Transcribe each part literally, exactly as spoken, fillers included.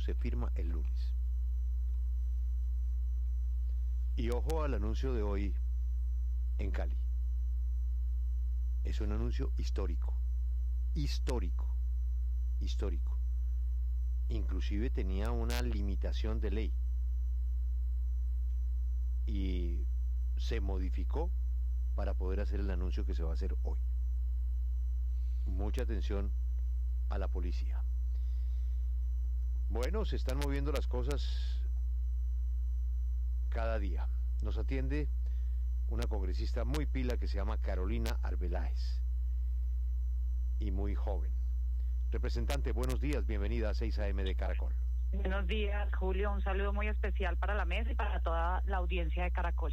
se firma el lunes. Y ojo al anuncio de hoy en Cali. Es un anuncio histórico, histórico, histórico. Inclusive tenía una limitación de ley y se modificó para poder hacer el anuncio que se va a hacer hoy. Mucha atención a la policía. Bueno, se están moviendo las cosas cada día. Nos atiende una congresista muy pila que se llama Carolina Arbeláez y muy joven. Representante, buenos días, bienvenida a seis A M de Caracol. Buenos días, Julio, un saludo muy especial para la mesa y para toda la audiencia de Caracol.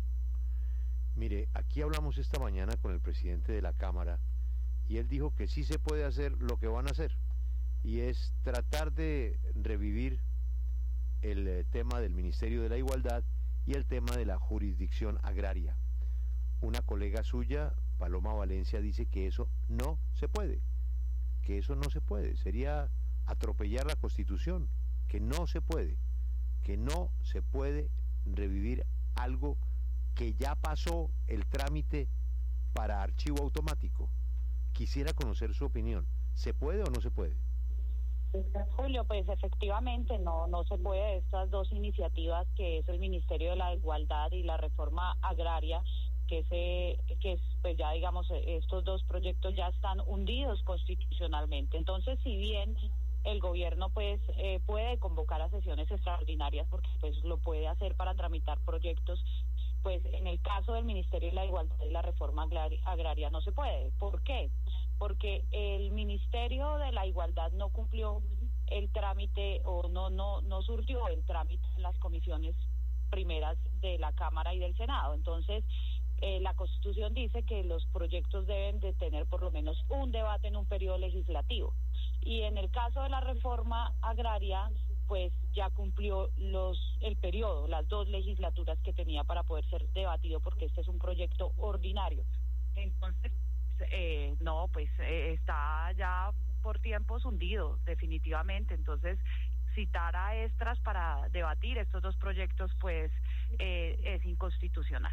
Mire, aquí hablamos esta mañana con el presidente de la Cámara y él dijo que sí se puede hacer lo que van a hacer, y es tratar de revivir el eh, tema del Ministerio de la Igualdad y el tema de la jurisdicción agraria. Una colega suya, Paloma Valencia, dice que eso no se puede, que eso no se puede, sería atropellar la Constitución, que no se puede, que no se puede revivir algo que ya pasó el trámite para archivo automático. Quisiera conocer su opinión. ¿Se puede o no se puede? Julio, pues efectivamente no no se puede. Estas dos iniciativas, que es el Ministerio de la Igualdad y la Reforma Agraria, que se que es, pues ya digamos, estos dos proyectos ya están hundidos constitucionalmente. Entonces, si bien el gobierno pues eh, puede convocar a sesiones extraordinarias, porque pues lo puede hacer para tramitar proyectos, pues en el caso del Ministerio de la Igualdad y la Reforma Agraria no se puede. ¿Por qué? Porque el Ministerio de la Igualdad no cumplió el trámite o no no no surtió el trámite en las comisiones primeras de la Cámara y del Senado. Entonces, eh, la Constitución dice que los proyectos deben de tener por lo menos un debate en un periodo legislativo. Y en el caso de la Reforma Agraria, pues ya cumplió los el periodo, las dos legislaturas que tenía para poder ser debatido, porque este es un proyecto ordinario. Entonces, eh, no, pues eh, está ya por tiempos hundido, definitivamente. Entonces, citar a extras para debatir estos dos proyectos, pues eh, es inconstitucional.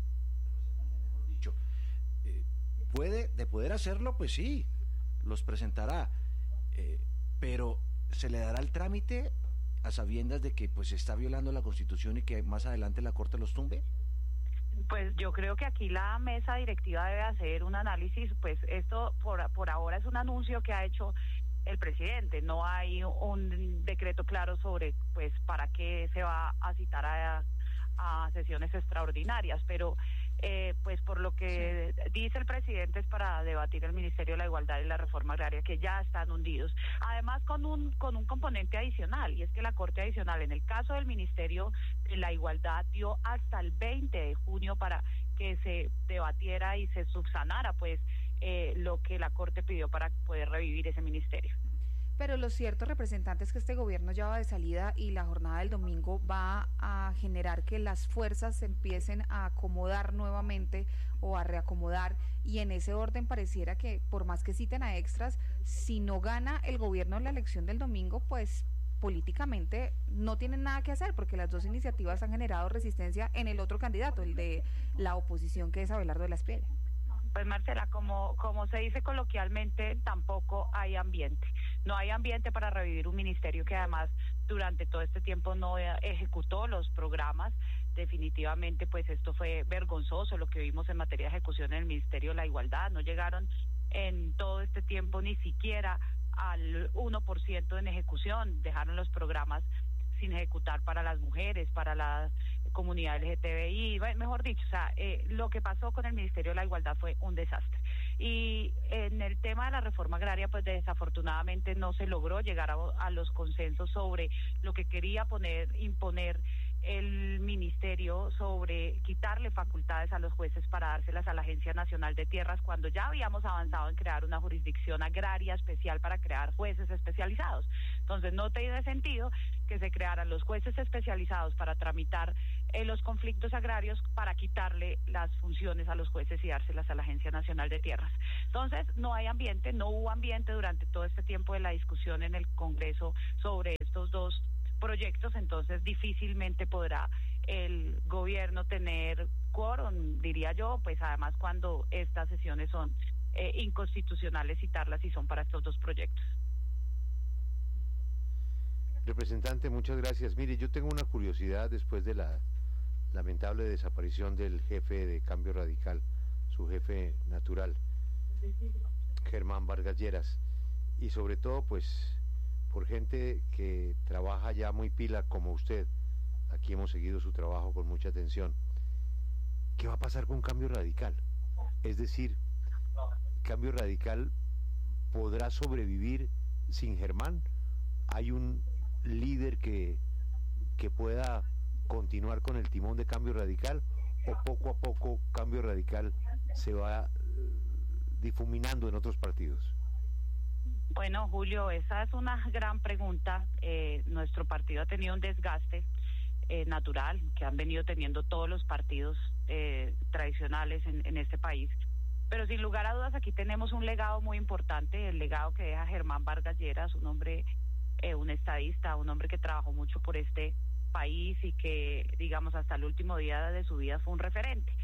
Mejor dicho, eh, puede, de poder hacerlo, pues sí, los presentará, eh, pero se le dará el trámite a sabiendas de que pues se está violando la Constitución y que más adelante la Corte los tumbe. Pues yo creo que aquí la mesa directiva debe hacer un análisis. Pues esto por por ahora es un anuncio que ha hecho el presidente, no hay un decreto claro sobre pues para qué se va a citar a, a sesiones extraordinarias, pero eh, pues por lo que sí dice el presidente es para debatir el Ministerio de la Igualdad y la Reforma Agraria, que ya están hundidos, además con un con un componente adicional, y es que la Corte Adicional en el caso del Ministerio de la Igualdad dio hasta el veinte de junio para que se debatiera y se subsanara pues eh, lo que la Corte pidió para poder revivir ese ministerio. Pero lo cierto, representante, es que este gobierno ya va de salida y la jornada del domingo va a generar que las fuerzas se empiecen a acomodar nuevamente o a reacomodar, y en ese orden pareciera que por más que citen a extras, si no gana el gobierno en la elección del domingo, pues políticamente no tienen nada que hacer, porque las dos iniciativas han generado resistencia en el otro candidato, el de la oposición, que es Abelardo de la Espriella. Pues Marcela, como como se dice coloquialmente, tampoco hay ambiente. No hay ambiente para revivir un ministerio que además durante todo este tiempo no ejecutó los programas. Definitivamente, pues esto fue vergonzoso lo que vimos en materia de ejecución en el Ministerio de la Igualdad. No llegaron en todo este tiempo ni siquiera al uno por ciento en ejecución. Dejaron los programas sin ejecutar para las mujeres, para la comunidad L G T B I, mejor dicho, o sea, eh, lo que pasó con el Ministerio de la Igualdad fue un desastre. Y en el tema de la reforma agraria, pues desafortunadamente no se logró llegar a, a los consensos sobre lo que quería poner, imponer el ministerio, sobre quitarle facultades a los jueces para dárselas a la Agencia Nacional de Tierras, cuando ya habíamos avanzado en crear una jurisdicción agraria especial para crear jueces especializados. Entonces no tiene sentido que se crearan los jueces especializados para tramitar eh, los conflictos agrarios, para quitarle las funciones a los jueces y dárselas a la Agencia Nacional de Tierras. Entonces no hay ambiente, no hubo ambiente durante todo este tiempo de la discusión en el Congreso sobre estos dos proyectos, entonces difícilmente podrá el gobierno tener quórum, diría yo, pues además cuando estas sesiones son eh, inconstitucionales citarlas y son para estos dos proyectos. Representante, muchas gracias. Mire, yo tengo una curiosidad después de la lamentable desaparición del jefe de Cambio Radical, su jefe natural, Germán Vargas Lleras, y sobre todo pues por gente que trabaja ya muy pila como usted. Aquí hemos seguido su trabajo con mucha atención. ¿Qué va a pasar con Cambio Radical? Es decir, ¿Cambio Radical podrá sobrevivir sin Germán? ¿Hay un líder que, que pueda continuar con el timón de Cambio Radical, o poco a poco Cambio Radical se va eh, difuminando en otros partidos? Bueno, Julio, esa es una gran pregunta. Eh, nuestro partido ha tenido un desgaste eh, natural que han venido teniendo todos los partidos eh, tradicionales en, en este país, pero sin lugar a dudas aquí tenemos un legado muy importante, el legado que deja Germán Vargas Lleras, un hombre Eh, un estadista, un hombre que trabajó mucho por este país y que, digamos, hasta el último día de su vida fue un referente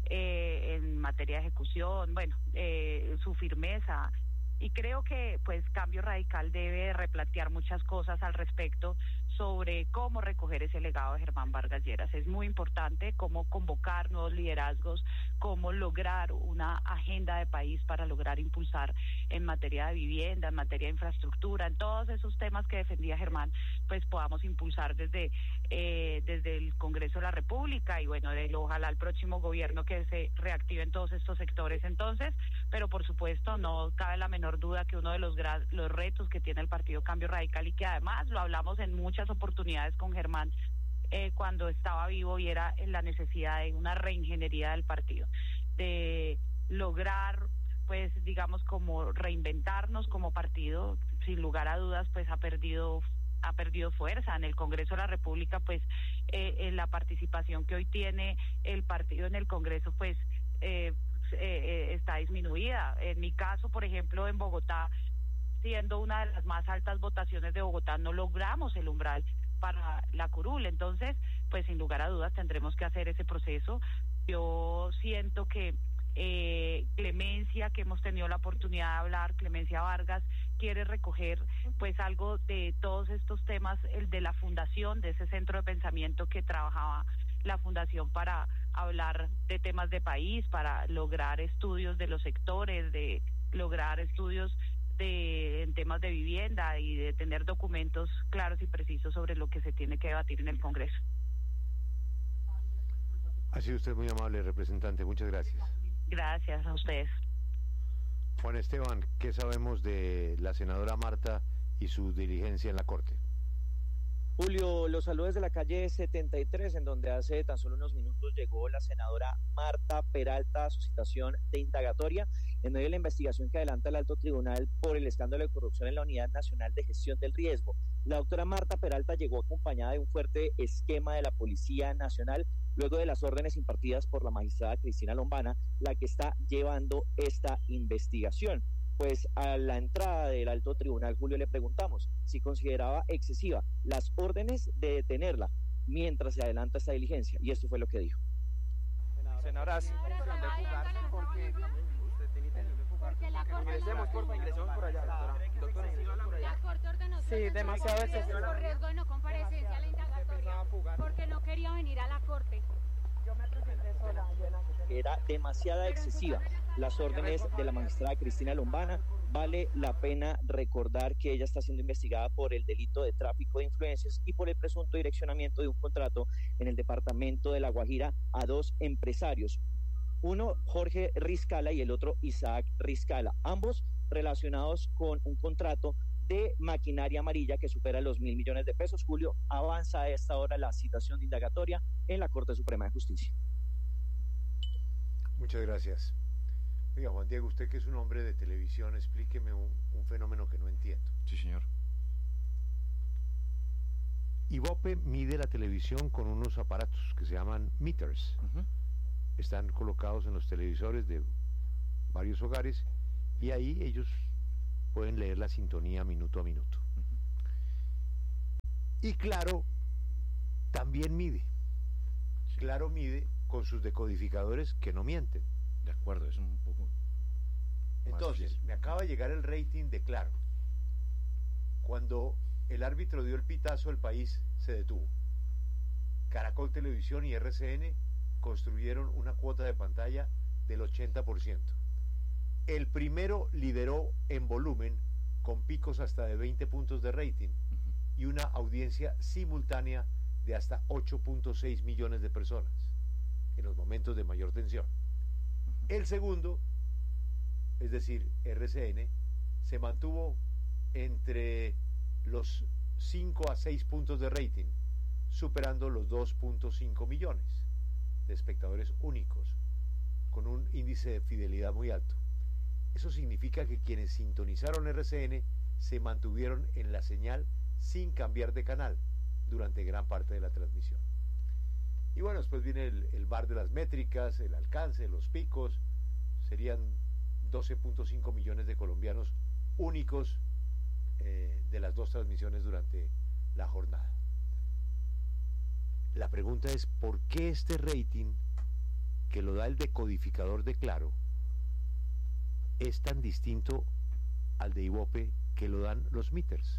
eh, en materia de ejecución, bueno, eh, su firmeza. Y creo que, pues, Cambio Radical debe replantear muchas cosas al respecto sobre cómo recoger ese legado de Germán Vargas Lleras. Es muy importante cómo convocar nuevos liderazgos, cómo lograr una agenda de país para lograr impulsar en materia de vivienda, en materia de infraestructura, en todos esos temas que defendía Germán, pues podamos impulsar desde eh, desde el Congreso de la República y bueno, de, ojalá el próximo gobierno que se reactiven todos estos sectores entonces, pero por supuesto no cabe la menor duda que uno de los, gra- los retos que tiene el Partido Cambio Radical y que además lo hablamos en muchas oportunidades con Germán eh, cuando estaba vivo y era la necesidad de una reingeniería del partido, de lograr pues digamos como reinventarnos como partido. Sin lugar a dudas pues ha perdido ha perdido fuerza en el Congreso de la República, pues eh, en la participación que hoy tiene el partido en el Congreso pues eh, eh, está disminuida. En mi caso, por ejemplo, en Bogotá, siendo una de las más altas votaciones de Bogotá, no logramos el umbral para la curul. Entonces, pues sin lugar a dudas tendremos que hacer ese proceso. Yo siento que eh, Clemencia, que hemos tenido la oportunidad de hablar, Clemencia Vargas, quiere recoger pues algo de todos estos temas, el de la fundación, de ese centro de pensamiento que trabajaba la fundación para hablar de temas de país, para lograr estudios de los sectores, de lograr estudios de en temas de vivienda y de tener documentos claros y precisos sobre lo que se tiene que debatir en el Congreso. Ha sido usted muy amable, representante. Muchas gracias. Gracias a ustedes. Juan Esteban, ¿qué sabemos de la senadora Marta y su diligencia en la Corte? Julio, los saludos de la calle setenta y tres, en donde hace tan solo unos minutos llegó la senadora Marta Peralta a su citación de indagatoria en medio de la investigación que adelanta el Alto Tribunal por el escándalo de corrupción en la Unidad Nacional de Gestión del Riesgo. La doctora Marta Peralta llegó acompañada de un fuerte esquema de la Policía Nacional, luego de las órdenes impartidas por la magistrada Cristina Lombana, la que está llevando esta investigación. Pues a la entrada del Alto Tribunal, Julio, le preguntamos si consideraba excesiva las órdenes de detenerla mientras se adelanta esta diligencia, y esto fue lo que dijo. Senadora, sí, porque usted tiene intención de fugar. Ingresemos, por favor, ingresemos por allá, doctora. Doctora, ingresemos por allá. La Corte ordenó Sí, demasiado excesivo. por riesgo de no comparecencia a la indagatoria porque no quería venir a la Corte. Yo me presenté sola. Era demasiada excesiva las órdenes de la magistrada Cristina Lombana. Vale la pena recordar que ella está siendo investigada por el delito de tráfico de influencias y por el presunto direccionamiento de un contrato en el departamento de La Guajira a dos empresarios, uno Jorge Riscala y el otro Isaac Riscala, ambos relacionados con un contrato de maquinaria amarilla que supera los mil millones de pesos. Julio, avanza a esta hora la citación de indagatoria en la Corte Suprema de Justicia. Muchas gracias. Oiga, Juan Diego, usted que es un hombre de televisión, explíqueme un, un fenómeno que no entiendo. Sí, señor. Ibope mide la televisión con unos aparatos que se llaman meters. Uh-huh. Están colocados en los televisores de varios hogares y ahí ellos pueden leer la sintonía minuto a minuto. Uh-huh. Y Claro también mide. Sí. Claro mide con sus decodificadores que no mienten. De acuerdo, es un poco... Entonces, me acaba de llegar el rating de Claro. Cuando el árbitro dio el pitazo, el país se detuvo. Caracol Televisión y R C N construyeron una cuota de pantalla del ochenta por ciento. El primero lideró en volumen con picos hasta de veinte puntos de rating uh-huh. y una audiencia simultánea de hasta ocho punto seis millones de personas en los momentos de mayor tensión. Uh-huh. El segundo, es decir, R C N, se mantuvo entre los cinco a seis puntos de rating, superando los dos punto cinco millones de espectadores únicos, con un índice de fidelidad muy alto. Eso significa que quienes sintonizaron R C N se mantuvieron en la señal sin cambiar de canal durante gran parte de la transmisión. Y bueno, después viene el, el bar de las métricas, el alcance, los picos. Serían doce punto cinco millones de colombianos únicos eh, de las dos transmisiones durante la jornada. La pregunta es, ¿por qué este rating que lo da el decodificador de Claro es tan distinto al de Ibope que lo dan los meters?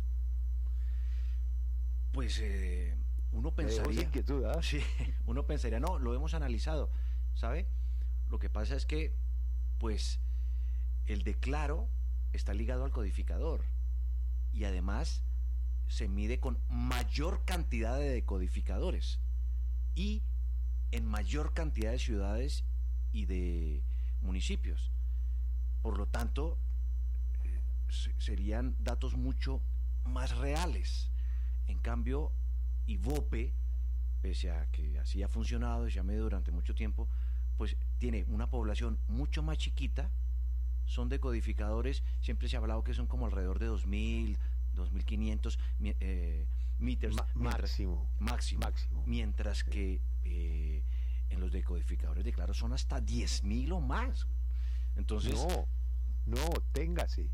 Pues eh, uno pensaría... inquietud, ¿eh? Sí, uno pensaría, no, lo hemos analizado, ¿sabe? Lo que pasa es que, pues, el de Claro está ligado al codificador y además se mide con mayor cantidad de decodificadores y en mayor cantidad de ciudades y de municipios. Por lo tanto, eh, serían datos mucho más reales. En cambio, Ibope, pese a que así ha funcionado y se ha medido durante mucho tiempo, pues tiene una población mucho más chiquita. Son decodificadores, siempre se ha hablado que son como alrededor de dos mil, dos mil quinientos eh, meters Ma mientras, máximo, máximo, máximo. Mientras sí. que eh, en los decodificadores de Claro son hasta diez mil o más. Entonces, no, no, téngase.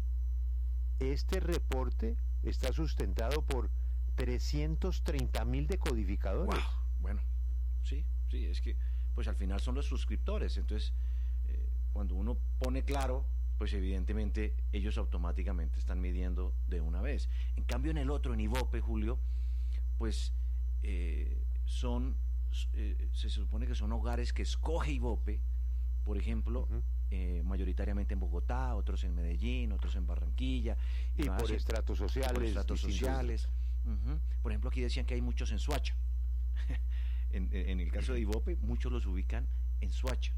Este reporte está sustentado por trescientos treinta mil decodificadores. Wow. Bueno, sí, sí, es que pues al final son los suscriptores. Entonces, eh, cuando uno pone Claro, pues evidentemente ellos automáticamente están midiendo de una vez. En cambio, en el otro, en Ibope, Julio, pues eh, son, eh, se supone que son hogares que escoge Ibope, por ejemplo, uh-huh. eh, mayoritariamente en Bogotá, otros en Medellín, otros en Barranquilla. Y, y por en, estratos sociales. Por estratos sociales. Uh-huh. Por ejemplo, aquí decían que hay muchos en Soacha. en, en el caso de Ibope, muchos los ubican en Soacha.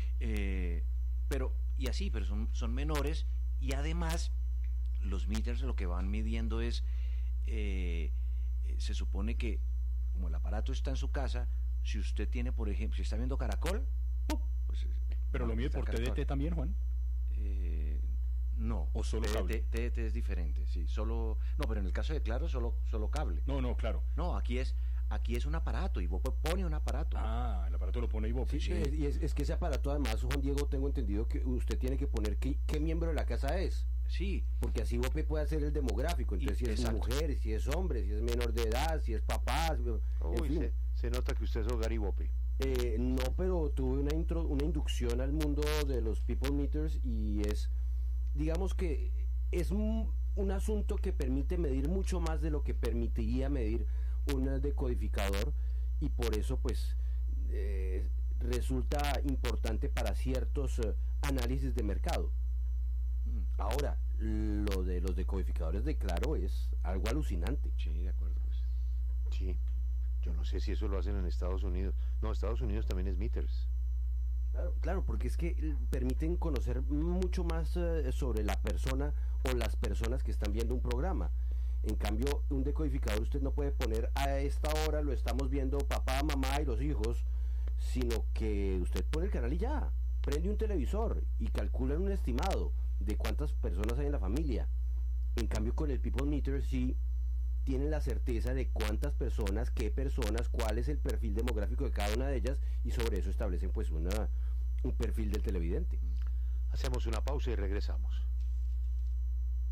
Eh, pero, y así, pero son, son menores, y además los meters lo que van midiendo es, eh, eh, se supone que como el aparato está en su casa, si usted tiene, por ejemplo, si está viendo Caracol, ¡pum! Pues, pero lo mide por T D T también, Juan. Eh, no, o solo T D T, cable. T D T es diferente, sí, solo, no, pero en el caso de Claro solo, solo cable. No, no, claro. No, aquí es Aquí es un aparato, Ibope pone un aparato. Ah, el aparato lo pone Ibope. Sí, sí. Y es, es que ese aparato, además, Juan Diego, tengo entendido que usted tiene que poner qué, qué miembro de la casa es. Sí. Porque así Ibope puede hacer el demográfico. Entonces, y, si es exacto. mujer, si es hombre, si es menor de edad, si es papá. Uy, en fin. se, se nota que usted es hogar Ibope. Eh, no, pero tuve una, intro, una inducción al mundo de los people meters y es, digamos que es un, un asunto que permite medir mucho más de lo que permitiría medir un decodificador, y por eso pues eh, resulta importante para ciertos eh, análisis de mercado. Mm. Ahora, lo de los decodificadores de Claro es algo alucinante. Sí, de acuerdo. Pues. Sí, yo no sé si eso lo hacen en Estados Unidos. No, Estados Unidos también es meters. Claro, claro, porque es que permiten conocer mucho más eh, sobre la persona o las personas que están viendo un programa. En cambio, un decodificador usted no puede poner a esta hora lo estamos viendo papá, mamá y los hijos, sino que usted pone el canal y ya, prende un televisor y calcula un estimado de cuántas personas hay en la familia. En cambio, con el People Meter sí tienen la certeza de cuántas personas, qué personas, cuál es el perfil demográfico de cada una de ellas, y sobre eso establecen pues una, un perfil del televidente. Hacemos una pausa y regresamos.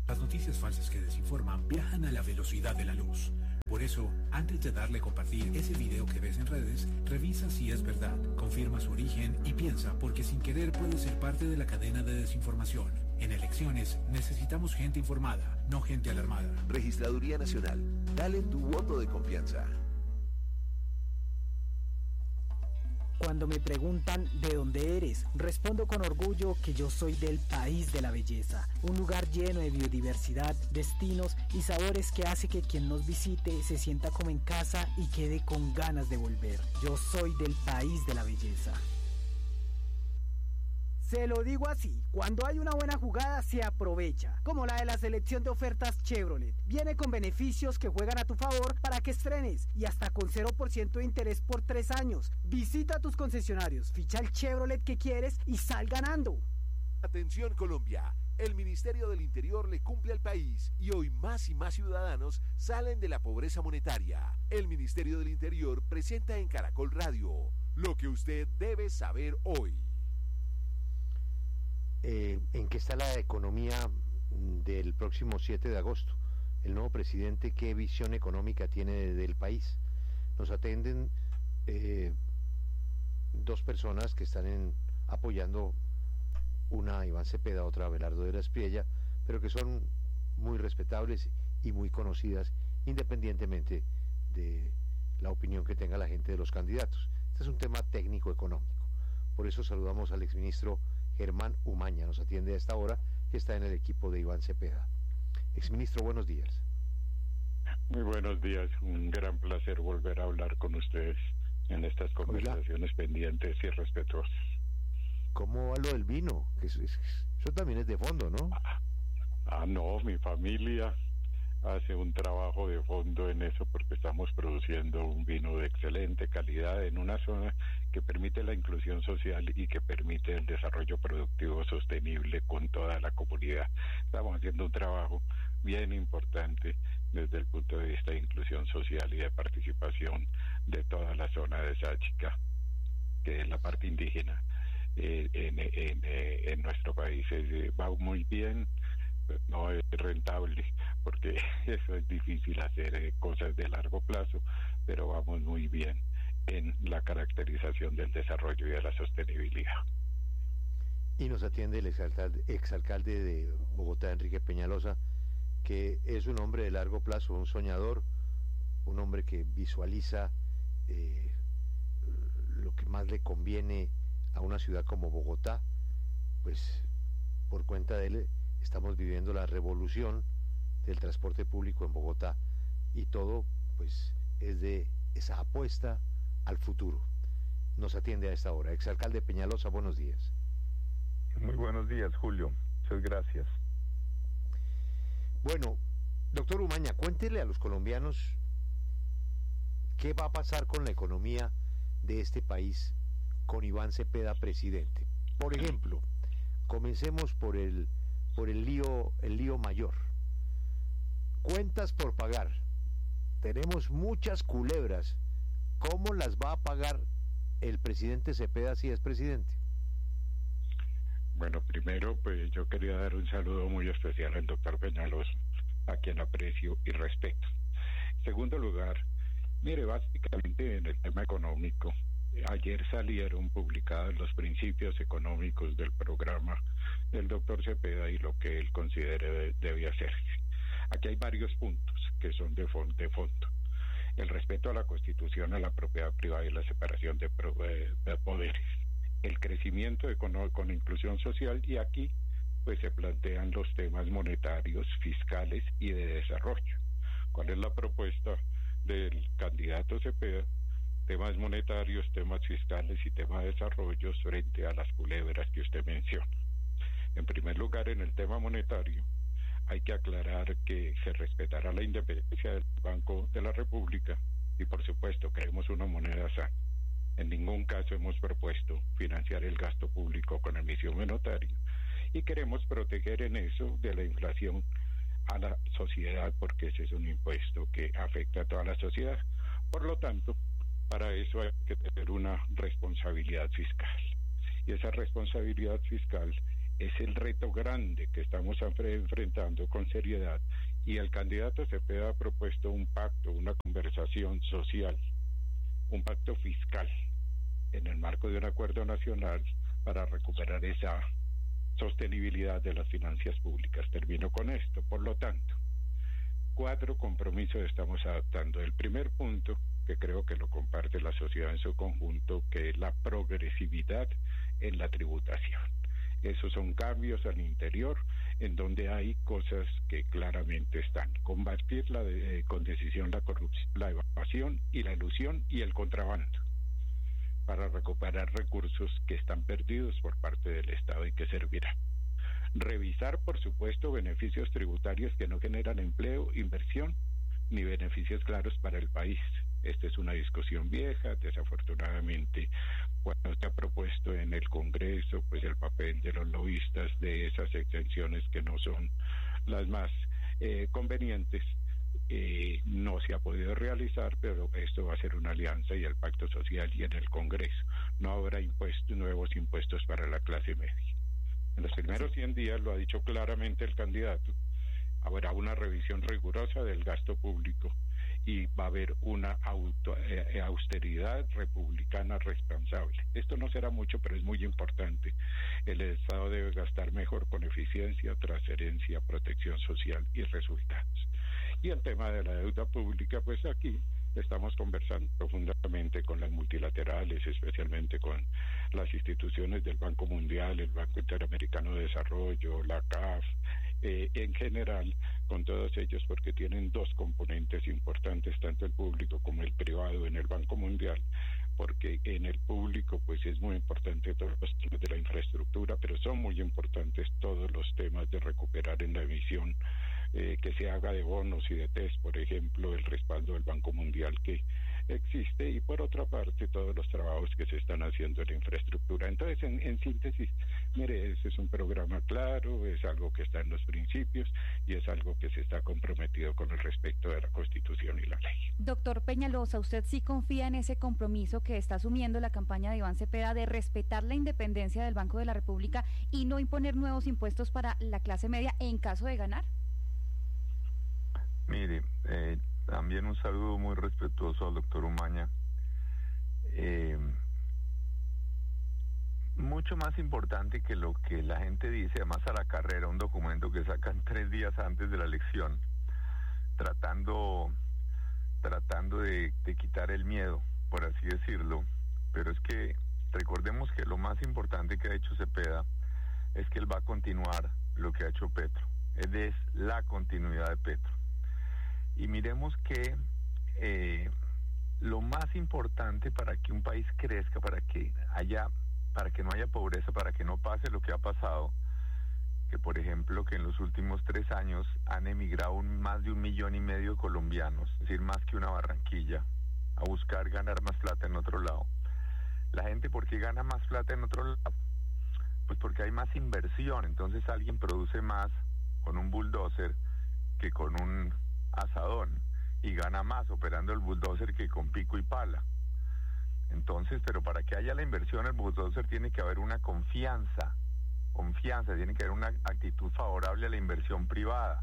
Las noticias falsas que desinforman viajan a la velocidad de la luz. Por eso, antes de darle a compartir ese video que ves en redes, revisa si es verdad, confirma su origen y piensa, porque sin querer puede ser parte de la cadena de desinformación. En elecciones necesitamos gente informada, no gente alarmada. Registraduría Nacional. Dale tu voto de confianza. Cuando me preguntan de dónde eres, respondo con orgullo que yo soy del país de la belleza, un lugar lleno de biodiversidad, destinos y sabores que hace que quien nos visite se sienta como en casa y quede con ganas de volver. Yo soy del país de la belleza. Se lo digo así, cuando hay una buena jugada se aprovecha, como la de la selección de ofertas Chevrolet. Viene con beneficios que juegan a tu favor para que estrenes y hasta con cero por ciento de interés por tres años. Visita tus concesionarios, ficha el Chevrolet que quieres y sal ganando. Atención Colombia, el Ministerio del Interior le cumple al país y hoy más y más ciudadanos salen de la pobreza monetaria. El Ministerio del Interior presenta en Caracol Radio lo que usted debe saber hoy. Eh, ¿En qué está la economía del próximo siete de agosto? El nuevo presidente, ¿qué visión económica tiene del país? Nos atienden eh, dos personas que están en, apoyando, una Iván Cepeda, otra Abelardo de la Espriella, pero que son muy respetables y muy conocidas independientemente de la opinión que tenga la gente de los candidatos. Este es un tema técnico económico. Por eso saludamos al exministro Germán Umaña, nos atiende a esta hora, que está en el equipo de Iván Cepeda. Exministro, buenos días. Muy buenos días, un gran placer volver a hablar con ustedes en estas conversaciones Oiga. pendientes y respetuosas. ¿Cómo va lo del vino? Que eso, eso también es de fondo, ¿no? Ah, ah, no, mi familia hace un trabajo de fondo en eso porque estamos produciendo un vino de excelente calidad en una zona que permite la inclusión social y que permite el desarrollo productivo sostenible con toda la comunidad. Estamos haciendo un trabajo bien importante desde el punto de vista de inclusión social y de participación de toda la zona de Sáchica, que es la parte indígena eh, en, en, en, en nuestro país. Eh, va muy bien. No es rentable porque eso es difícil hacer eh, cosas de largo plazo, pero vamos muy bien en la caracterización del desarrollo y de la sostenibilidad. Y nos atiende el exalcalde, exalcalde de Bogotá, Enrique Peñalosa, que es un hombre de largo plazo, un soñador, un hombre que visualiza eh, lo que más le conviene a una ciudad como Bogotá. Pues por cuenta de él estamos viviendo la revolución del transporte público en Bogotá y todo pues es de esa apuesta al futuro. Nos atiende a esta hora. Exalcalde Peñalosa, buenos días. Muy buenos días, Julio. Muchas gracias. Bueno, doctor Umaña, cuéntele a los colombianos qué va a pasar con la economía de este país con Iván Cepeda presidente. Por ejemplo, comencemos por el por el lío, el lío mayor. Cuentas por pagar. Tenemos muchas culebras. ¿Cómo las va a pagar el presidente Cepeda si es presidente? Bueno, primero, pues yo quería dar un saludo muy especial al doctor Peñalosa, a quien aprecio y respeto. En segundo lugar, mire, básicamente en el tema económico, ayer salieron publicados los principios económicos del programa del doctor Cepeda y lo que él considere de, debe hacerse. Aquí hay varios puntos que son de fondo, de fondo. El respeto a la Constitución, a la propiedad privada y la separación de, pro, de, de poderes. El crecimiento económico con inclusión social, y aquí pues se plantean los temas monetarios, fiscales y de desarrollo. ¿Cuál es la propuesta del candidato Cepeda? Temas monetarios, temas fiscales y temas de desarrollo frente a las culebras que usted menciona. En primer lugar, en el tema monetario, hay que aclarar que se respetará la independencia del Banco de la República y, por supuesto, queremos una moneda sana. En ningún caso hemos propuesto financiar el gasto público con emisión monetaria y queremos proteger en eso de la inflación a la sociedad, porque ese es un impuesto que afecta a toda la sociedad. Por lo tanto, para eso hay que tener una responsabilidad fiscal. Y esa responsabilidad fiscal es el reto grande que estamos enfrentando con seriedad, y el candidato Cepeda ha propuesto un pacto, una conversación social, un pacto fiscal en el marco de un acuerdo nacional para recuperar esa sostenibilidad de las finanzas públicas. Termino con esto. Por lo tanto, cuatro compromisos estamos adaptando. El primer punto, que creo que lo comparte la sociedad en su conjunto, que es la progresividad en la tributación. Esos son cambios al interior en donde hay cosas que claramente están. Combatir la de, eh, con decisión la corrupción, la evasión y la ilusión y el contrabando, para recuperar recursos que están perdidos por parte del Estado y que servirán. Revisar, por supuesto, beneficios tributarios que no generan empleo, inversión, ni beneficios claros para el país. Esta es una discusión vieja, desafortunadamente, cuando se ha propuesto en el Congreso, pues el papel de los lobistas de esas exenciones que no son las más eh, convenientes, eh, no se ha podido realizar, pero esto va a ser una alianza y el pacto social, y en el Congreso no habrá impuestos, nuevos impuestos para la clase media. En los primeros cien días, lo ha dicho claramente el candidato, habrá una revisión rigurosa del gasto público y va a haber una auto, eh, austeridad republicana responsable. Esto no será mucho, pero es muy importante. El Estado debe gastar mejor con eficiencia, transferencia, protección social y resultados. Y el tema de la deuda pública, pues aquí estamos conversando profundamente con las multilaterales, especialmente con las instituciones del Banco Mundial, el Banco Interamericano de Desarrollo, la C A F, eh, en general, con todos ellos, porque tienen dos componentes importantes, tanto el público como el privado en el Banco Mundial, porque en el público pues es muy importante todos los temas de la infraestructura, pero son muy importantes todos los temas de recuperar en la emisión, eh, que se haga de bonos y de test, por ejemplo, el respaldo del Banco Mundial que existe, y por otra parte todos los trabajos que se están haciendo en la infraestructura. Entonces, en, en síntesis, mire, ese es un programa claro, es algo que está en los principios y es algo que se está comprometido con el respeto de la Constitución y la ley. Doctor Peñalosa, ¿usted sí confía en ese compromiso que está asumiendo la campaña de Iván Cepeda de respetar la independencia del Banco de la República y no imponer nuevos impuestos para la clase media en caso de ganar? Mire, eh, también un saludo muy respetuoso al doctor Umaña. Eh, mucho más importante que lo que la gente dice, además a la carrera, un documento que sacan tres días antes de la elección, tratando, tratando de, de quitar el miedo, por así decirlo. Pero es que recordemos que lo más importante que ha hecho Cepeda es que él va a continuar lo que ha hecho Petro. Él es la continuidad de Petro. Y miremos que eh, lo más importante para que un país crezca, para que haya, para que no haya pobreza, para que no pase lo que ha pasado, que por ejemplo que en los últimos tres años han emigrado un, más de un millón y medio de colombianos, es decir, más que una Barranquilla, a buscar ganar más plata en otro lado. La gente, ¿por qué gana más plata en otro lado? Pues porque hay más inversión, entonces alguien produce más con un bulldozer que con un asadón, y gana más operando el bulldozer que con pico y pala. Entonces, pero para que haya la inversión, el bulldozer tiene que haber una confianza, confianza, tiene que haber una actitud favorable a la inversión privada.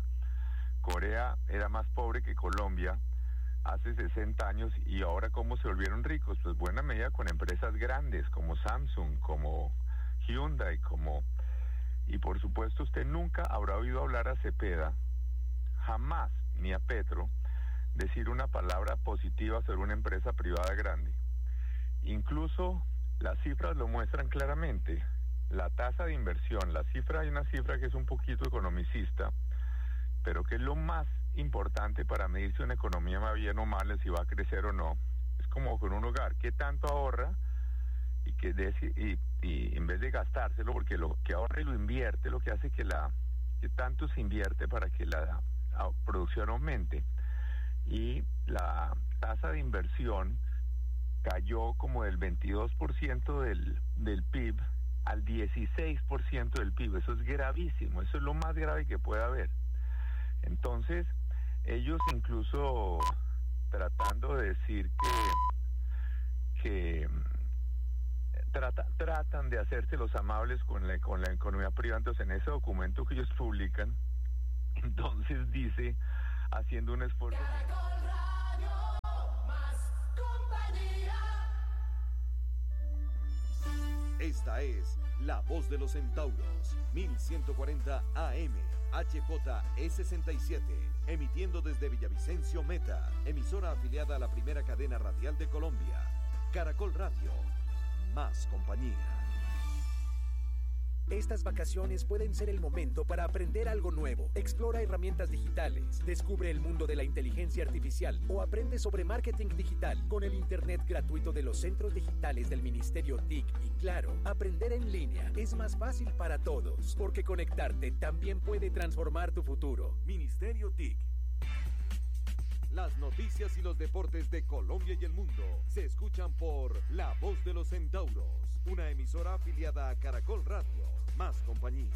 Corea era más pobre que Colombia hace sesenta años, y ahora ¿cómo se volvieron ricos? Pues buena medida con empresas grandes como Samsung, como Hyundai, como... Y por supuesto usted nunca habrá oído hablar a Cepeda, jamás, ni a Petro, decir una palabra positiva sobre una empresa privada grande. Incluso las cifras lo muestran claramente. La tasa de inversión, la cifra, hay una cifra que es un poquito economicista, pero que es lo más importante para medir si una economía va bien o mal, si va a crecer o no. Es como con un hogar, ¿qué tanto ahorra? Y que de, y, y en vez de gastárselo, porque lo que ahorra y lo invierte, lo que hace que la que tanto se invierte para que la producción aumente. Y la tasa de inversión cayó como del veintidós por ciento del, del P I B al dieciséis por ciento del P I B. Eso es gravísimo, eso es lo más grave que puede haber. Entonces, ellos incluso tratando de decir que, que trata, tratan de hacerse los amables con la, con la economía privada. Entonces, en ese documento que ellos publican, entonces dice, haciendo un esfuerzo... Esta es La Voz de los Centauros, mil ciento cuarenta A M, H J E sesenta y siete, emitiendo desde Villavicencio Meta, emisora afiliada a la primera cadena radial de Colombia. Caracol Radio, más compañía. Estas vacaciones pueden ser el momento para aprender algo nuevo. Explora herramientas digitales, descubre el mundo de la inteligencia artificial o aprende sobre marketing digital con el internet gratuito de los centros digitales del Ministerio T I C. Y claro, aprender en línea es más fácil para todos, porque conectarte también puede transformar tu futuro. Ministerio T I C. Las noticias y los deportes de Colombia y el mundo se escuchan por La Voz de los Centauros, una emisora afiliada a Caracol Radio, más compañía.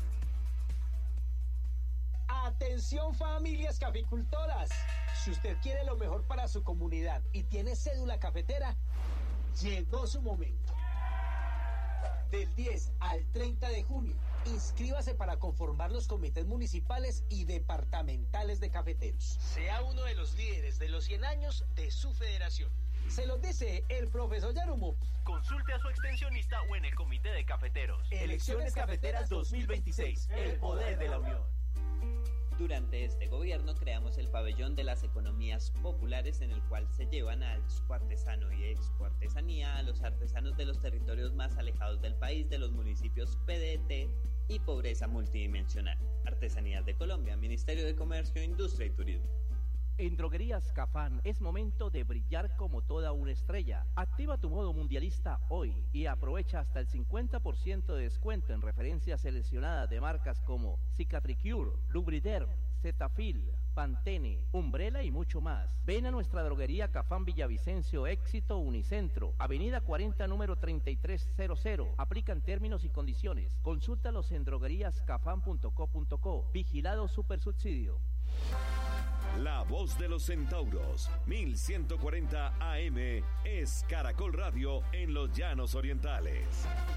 Atención, familias caficultoras. Si usted quiere lo mejor para su comunidad y tiene cédula cafetera, llegó su momento. Del diez al treinta de junio, inscríbase para conformar los comités municipales y departamentales de cafeteros. Sea uno de los líderes de los cien años de su federación. Se lo dice el profesor Yarumo. Consulte a su extensionista o en el comité de cafeteros. Elecciones Cafeteras dos mil veintiséis. El poder de la unión. Durante este gobierno creamos el pabellón de las economías populares, en el cual se llevan a expoartesano y expoartesanía a los artesanos de los territorios más alejados del país, de los municipios P D T y pobreza multidimensional. Artesanías de Colombia, Ministerio de Comercio, Industria y Turismo. En Droguerías Cafán es momento de brillar como toda una estrella. Activa tu modo mundialista hoy y aprovecha hasta el cincuenta por ciento de descuento en referencias seleccionadas de marcas como Cicatricure, Lubriderm, Cetaphil, Pantene, Umbrella y mucho más. Ven a nuestra droguería Cafán Villavicencio, Éxito, Unicentro, Avenida cuarenta, número treinta y tres cero. Aplican términos y condiciones. Consúltalos en droguerías cafán punto co punto co. Vigilado Supersubsidio. La Voz de los Centauros, mil ciento cuarenta A M, es Caracol Radio en los Llanos Orientales.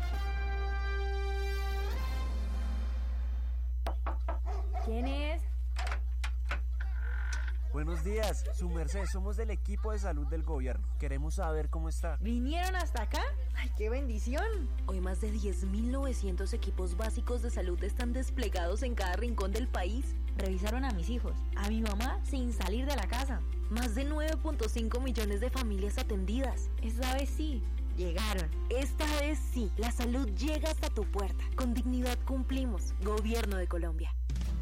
¿Quién es? Buenos días, su merced, somos del equipo de salud del gobierno. Queremos saber cómo está. ¿Vinieron hasta acá? ¡Ay, qué bendición! Hoy más de diez mil novecientos equipos básicos de salud están desplegados en cada rincón del país. Revisaron a mis hijos, a mi mamá sin salir de la casa. Más de nueve punto cinco millones de familias atendidas. Esta vez sí, llegaron. Esta vez sí, la salud llega hasta tu puerta. Con dignidad cumplimos. Gobierno de Colombia.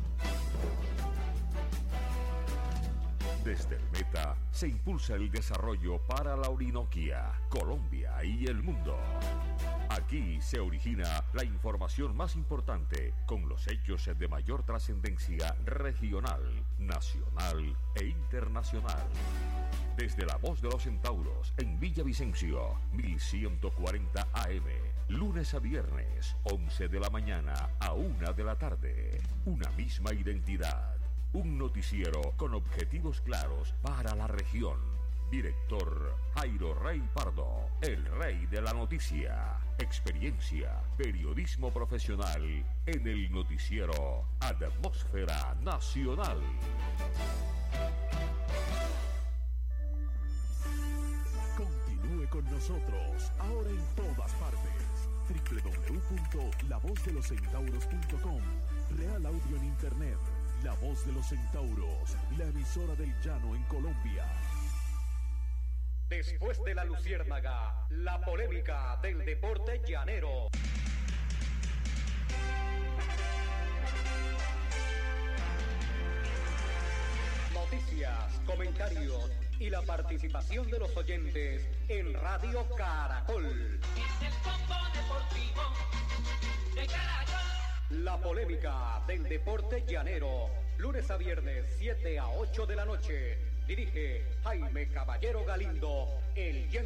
Desde el Meta se impulsa el desarrollo para la Orinoquia, Colombia y el mundo. Aquí se origina la información más importante con los hechos de mayor trascendencia regional, nacional e internacional. Desde La Voz de los Centauros en Villavicencio, mil ciento cuarenta A M, lunes a viernes, once de la mañana a una de la tarde. Una misma identidad. Un noticiero con objetivos claros para la región. Director Jairo Rey Pardo, el rey de la noticia. Experiencia, periodismo profesional en el noticiero Atmósfera Nacional. Continúe con nosotros, ahora en todas partes. doble u doble u doble u punto la voz de los centauros punto com. Real Audio en Internet. La Voz de los Centauros, la emisora del llano en Colombia. Después de la luciérnaga, la polémica del deporte llanero. Noticias, comentarios y la participación de los oyentes en Radio Caracol. Es el combo deportivo de Caracol. La polémica del deporte llanero, lunes a viernes, siete a ocho de la noche. Dirige Jaime Caballero Galindo, el